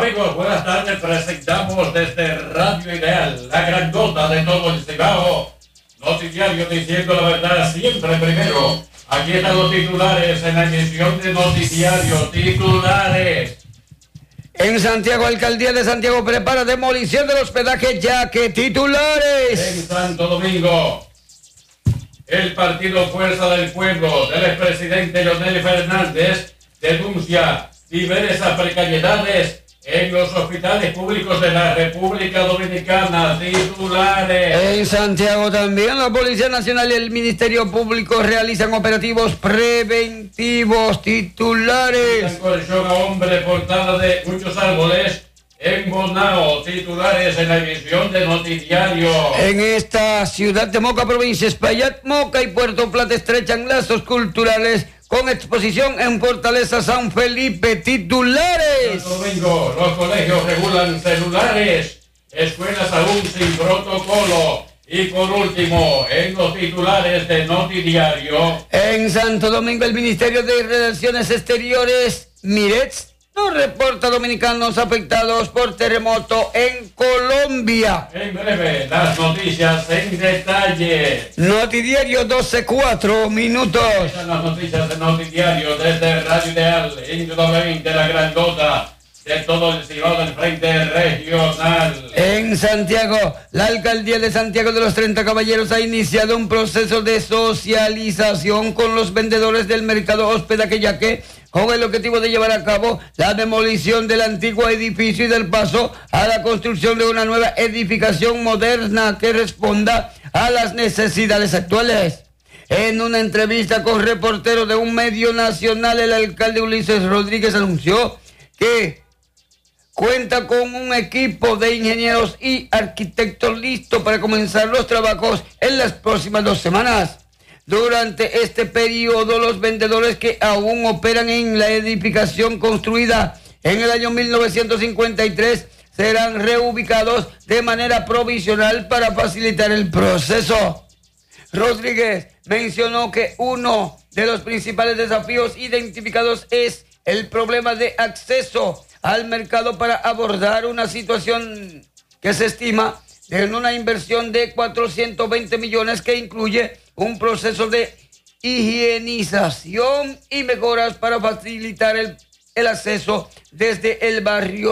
amigos, buenas tardes. Presentamos desde Radio Ideal, la grandota de todo el Cibao. Noticiario diciendo la verdad siempre primero. Aquí están los titulares en la emisión de Noticiario. Titulares. En Santiago, Alcaldía de Santiago prepara demolición del hospedaje Yaque. Titulares. En Santo Domingo, el partido Fuerza del Pueblo del expresidente Leonel Fernández denuncia diversas precariedades en los hospitales públicos de la República Dominicana. Titulares. En Santiago también la Policía Nacional y el Ministerio Público realizan operativos preventivos. Titulares. Colchón a hombre portada de muchos árboles en Bonao. Titulares en la emisión de Noticiario. En esta ciudad de Moca, provincia Espaillat, Moca y Puerto Plata estrechan lazos culturales con exposición en Fortaleza San Felipe. Titulares. Santo Domingo, los colegios regulan celulares, escuelas aún sin protocolo. Y por último, en los titulares de Noticiario. En Santo Domingo, el Ministerio de Relaciones Exteriores, MIREX, no reporta dominicanos afectados por terremoto en Colombia. En breve, las noticias en detalle. Notidiario 12:04 minutos. Estas son las noticias de Noticiario desde Radio Ideal, indudablemente la grandota de todo el Cibao del Frente Regional. En Santiago, la Alcaldía de Santiago de los 30 Caballeros ha iniciado un proceso de socialización con los vendedores del mercado hospedaje Yaque, con el objetivo de llevar a cabo la demolición del antiguo edificio y del paso a la construcción de una nueva edificación moderna que responda a las necesidades actuales. En una entrevista con reporteros de un medio nacional, el alcalde Ulises Rodríguez anunció que cuenta con un equipo de ingenieros y arquitectos listo para comenzar los trabajos en las próximas 2 semanas. Durante este periodo, los vendedores que aún operan en la edificación construida en el año 1953 serán reubicados de manera provisional para facilitar el proceso. Rodríguez mencionó que uno de los principales desafíos identificados es el problema de acceso al mercado para abordar una situación que se estima en una inversión de 420 millones que incluye un proceso de higienización y mejoras para facilitar el acceso desde el barrio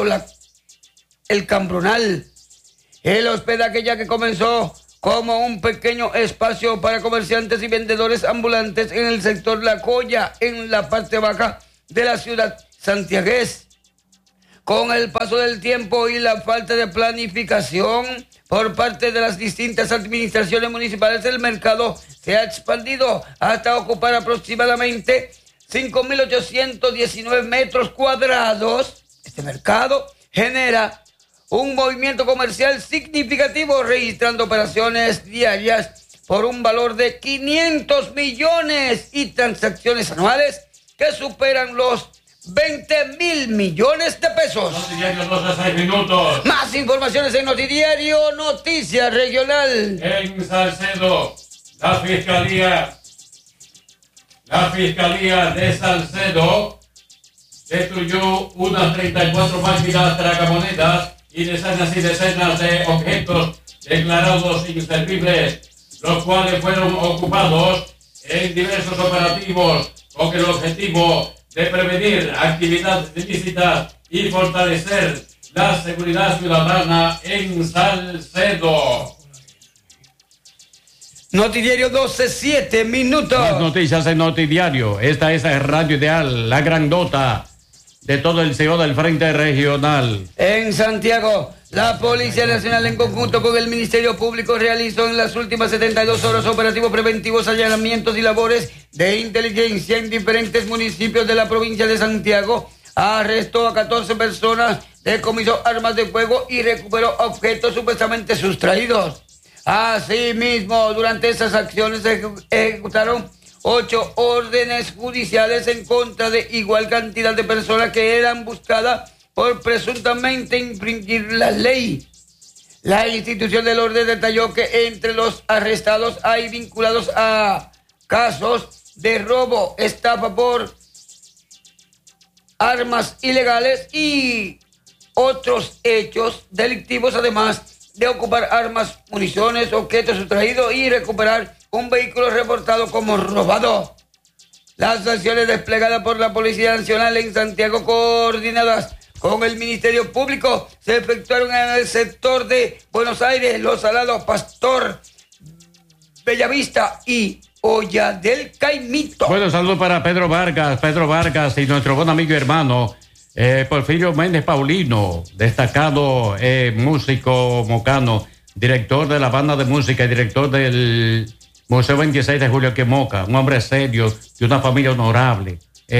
El Cambronal. El hospedaje Yaque comenzó como un pequeño espacio para comerciantes y vendedores ambulantes en el sector La Colla, en la parte baja de la ciudad santiagués. Con el paso del tiempo y la falta de planificación por parte de las distintas administraciones municipales, el mercado se ha expandido hasta ocupar aproximadamente 5.819 metros cuadrados. Este mercado genera un movimiento comercial significativo, registrando operaciones diarias por un valor de 500 millones y transacciones anuales que superan los 20.000 millones de pesos. Noticiario 12 a 6 minutos. Más informaciones en Notidiario Noticias Regional. En Salcedo, la Fiscalía de Salcedo destruyó unas 34 máquinas tragamonedas y decenas de objetos declarados inservibles, los cuales fueron ocupados en diversos operativos con el objetivo de prevenir actividades ilícitas y fortalecer la seguridad ciudadana en Salcedo. Notidiario 12:07 minutos. Las noticias en Notidiario. Esta es Radio Ideal, la grandota de todo el Cibao del Frente Regional. En Santiago, la Policía Nacional en conjunto con el Ministerio Público realizó en las últimas 72 horas operativos preventivos, allanamientos y labores de inteligencia en diferentes municipios de la provincia de Santiago. Arrestó a 14 personas, decomisó armas de fuego y recuperó objetos supuestamente sustraídos. Asimismo, durante esas acciones se ejecutaron 8 órdenes judiciales en contra de igual cantidad de personas que eran buscadas por presuntamente infringir la ley. La institución del orden detalló que entre los arrestados hay vinculados a casos de robo, estafa por armas ilegales y otros hechos delictivos, además de ocupar armas, municiones, objetos sustraídos y recuperar un vehículo reportado como robado. Las acciones desplegadas por la Policía Nacional en Santiago, coordinadas con el Ministerio Público, se efectuaron en el sector de Buenos Aires, Los Salados, Pastor, Bellavista y Olla del Caimito. Bueno, saludos para Pedro Vargas y nuestro buen amigo y hermano Porfirio Méndez Paulino, destacado músico mocano, director de la banda de música y director del Museo 26 de Julio que Moca, un hombre serio, de una familia honorable,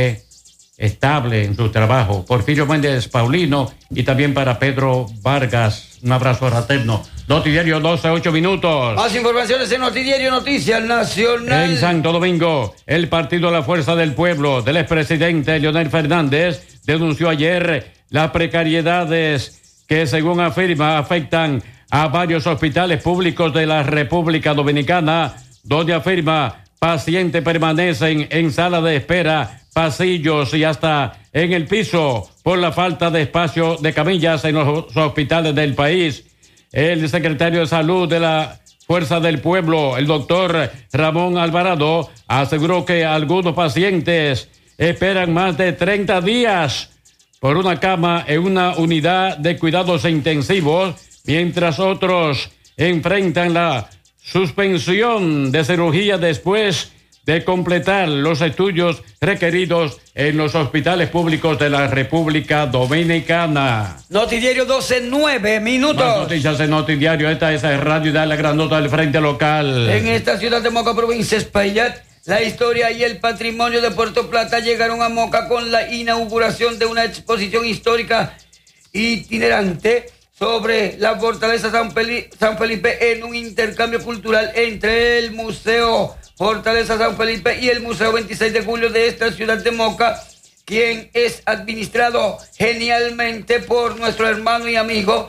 estable en su trabajo. Porfirio Méndez Paulino y también para Pedro Vargas, un abrazo fraterno. Notidiario 12:08 minutos. Más informaciones en Notidiario Noticias Nacional. En Santo Domingo, el partido La Fuerza del Pueblo del expresidente Leonel Fernández denunció ayer las precariedades que, según afirma, afectan a varios hospitales públicos de la República Dominicana, donde afirma pacientes permanecen en sala de espera, pasillos y hasta en el piso por la falta de espacio de camillas en los hospitales del país. El secretario de Salud de la Fuerza del Pueblo, el doctor Ramón Alvarado, aseguró que algunos pacientes esperan más de 30 días por una cama en una unidad de cuidados intensivos, mientras otros enfrentan la suspensión de cirugía después de completar los estudios requeridos en los hospitales públicos de la República Dominicana. Notidiario 12:09 minutos. Más noticias en Notidiario. Esta es Radio Ideal, la gran nota del frente local. En esta ciudad de Moca, provincia de Espaillat, la historia y el patrimonio de Puerto Plata llegaron a Moca con la inauguración de una exposición histórica itinerante sobre la fortaleza San Felipe en un intercambio cultural entre el Museo Fortaleza San Felipe y el Museo 26 de Julio de esta ciudad de Moca, quien es administrado genialmente por nuestro hermano y amigo,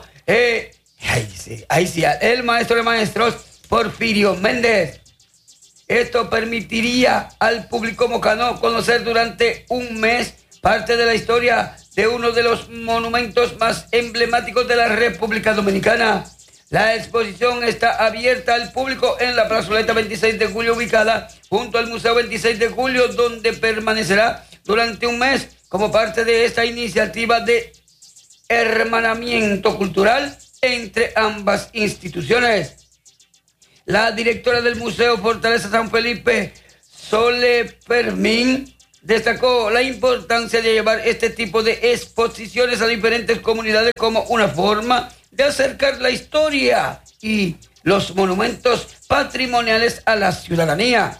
el maestro de maestros, Porfirio Méndez. Esto permitiría al público mocano conocer durante un mes parte de la historia de uno de los monumentos más emblemáticos de la República Dominicana. La exposición está abierta al público en la plazoleta 26 de Julio, ubicada junto al Museo 26 de Julio, donde permanecerá durante un mes como parte de esta iniciativa de hermanamiento cultural entre ambas instituciones. La directora del Museo Fortaleza San Felipe, Sole Fermín, destacó la importancia de llevar este tipo de exposiciones a diferentes comunidades como una forma de acercar la historia y los monumentos patrimoniales a la ciudadanía.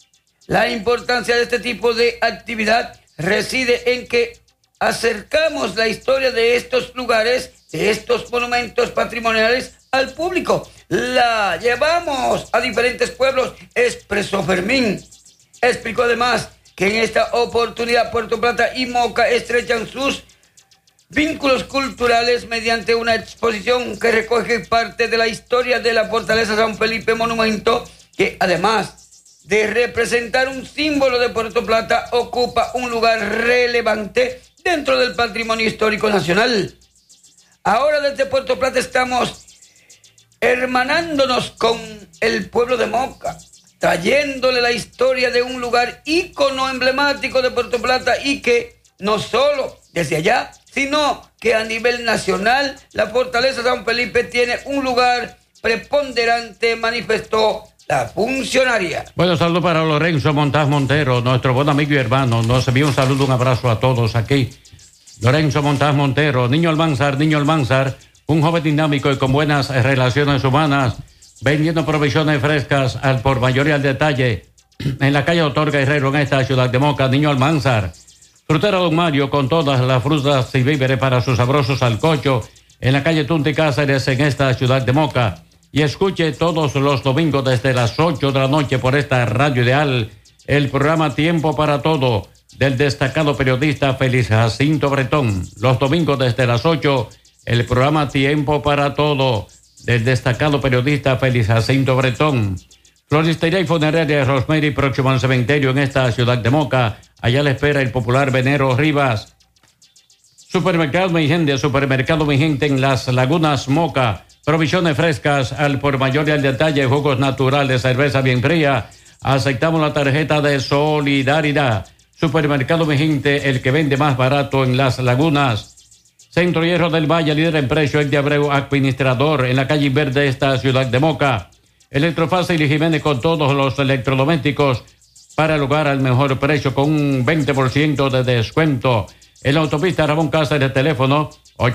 La importancia de este tipo de actividad reside en que acercamos la historia de estos lugares, de estos monumentos patrimoniales al público. La llevamos a diferentes pueblos, expresó Fermín. Explicó además que en esta oportunidad Puerto Plata y Moca estrechan sus vínculos culturales mediante una exposición que recoge parte de la historia de la Fortaleza San Felipe, monumento que, además de representar un símbolo de Puerto Plata, ocupa un lugar relevante dentro del patrimonio histórico nacional. Ahora desde Puerto Plata estamos hermanándonos con el pueblo de Moca, trayéndole la historia de un lugar ícono emblemático de Puerto Plata y que no solo desde allá, sino que a nivel nacional la Fortaleza San Felipe tiene un lugar preponderante, manifestó la funcionaria. Bueno, saludo para Lorenzo Montaz Montero, nuestro buen amigo y hermano. Nos envía un saludo, un abrazo a todos aquí. Lorenzo Montaz Montero, Niño Almanzar, un joven dinámico y con buenas relaciones humanas, vendiendo provisiones frescas al por mayor y al detalle en la calle Doctor Guerrero, en esta ciudad de Moca. Niño Almanzar. Frutera Don Mario, con todas las frutas y víveres para sus sabrosos sancocho, en la calle Tunti Cáceres, en esta ciudad de Moca. Y escuche todos los domingos desde las 8 de la noche por esta Radio Ideal, el programa Tiempo para Todo, del destacado periodista Félix Jacinto Bretón. Los domingos desde las 8, el programa Tiempo para Todo, del destacado periodista Félix Jacinto Bretón. Floristería y funeraria Rosemary, próximo al cementerio en esta ciudad de Moca. Allá le espera el popular Venero Rivas. Supermercado Mi Gente en Las Lagunas Moca. Provisiones frescas al por mayor y al detalle, jugos naturales, cerveza bien fría. Aceptamos la tarjeta de solidaridad. Supermercado Mi Gente, el que vende más barato en Las Lagunas. Centro Hierro del Valle, líder en precio, el de Abreu, administrador en la calle Verde de esta ciudad de Moca. Electrofácil y Jiménez con todos los electrodomésticos para el hogar al mejor precio con un 20% de descuento. En la autopista Ramón Cáceres, teléfono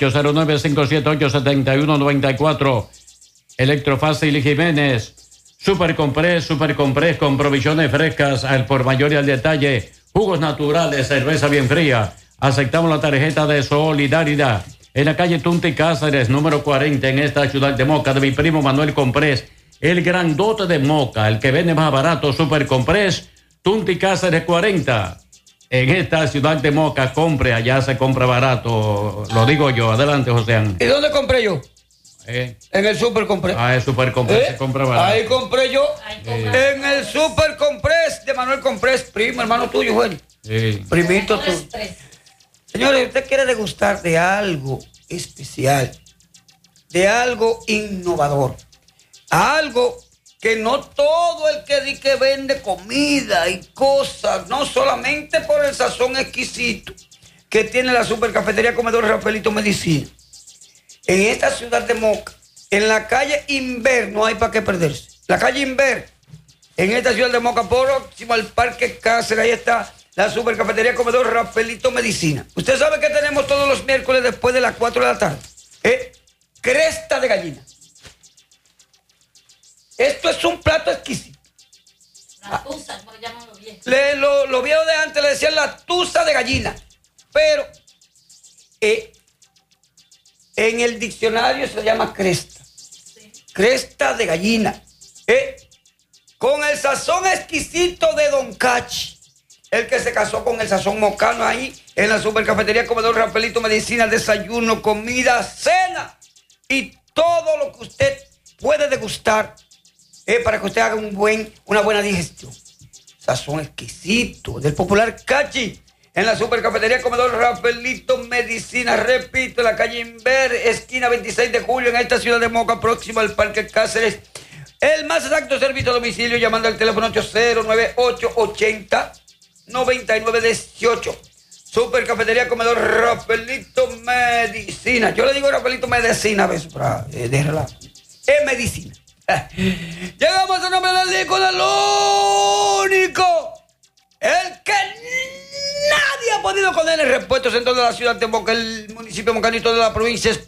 809-578-7194. Electrofácil y Jiménez. Super Comprés con provisiones frescas al por mayor y al detalle. Jugos naturales, cerveza bien fría. Aceptamos la tarjeta de solidaridad. En la calle Tunti Cáceres, número 40, en esta ciudad de Moca, de mi primo Manuel Comprés. El grandote de Moca, el que vende más barato, Super Comprés, Tunti Cáceres 40. En esta ciudad de Moca, compre, allá se compra barato. Lo digo yo. Adelante, José. ¿Y dónde compré yo? En el Super Comprés. El Super Comprés se compra barato. Ahí compré yo. En el Super Comprés de Manuel Comprés, primo, hermano tuyo, Juan. Sí. Primito tú. Señores, usted quiere degustar de algo especial, de algo innovador, algo que no todo el que di que vende comida y cosas, no solamente por el sazón exquisito que tiene la Supercafetería Comedor Rafaelito Medicina. En esta ciudad de Moca, en la calle Inver, no hay para qué perderse. La calle Inver, en esta ciudad de Moca, próximo al Parque Cáceres, ahí está la Supercafetería Comedor Rafaelito Medicina. Usted sabe que tenemos todos los miércoles después de las 4 de la tarde. Cresta de gallina. Esto es un plato exquisito. La tusa, como le llaman los viejos. Los viejos de antes le decían la tusa de gallina. Pero en el diccionario se llama cresta. Sí. Cresta de gallina. Con el sazón exquisito de Don Cachi. El que se casó con el sazón mocano ahí en la Supercafetería Comedor Rafaelito Medicina. Desayuno, comida, cena y todo lo que usted puede degustar. Para que usted haga una buena digestión. Sazón exquisito del popular Cachi en la Supercafetería Comedor Rafaelito Medicina. Repito, en la calle Inver, esquina 26 de julio, en esta ciudad de Moca, próximo al Parque Cáceres. El más exacto servicio a domicilio llamando al teléfono 809-880-9918. Supercafetería Comedor Rafaelito Medicina. Yo le digo Rafaelito Medicina a veces para de relajo. Es medicina. Llegamos al nombre del disco del único, el que nadie ha podido con él en repuestos en toda la ciudad de Moca, el municipio mocanito de la provincia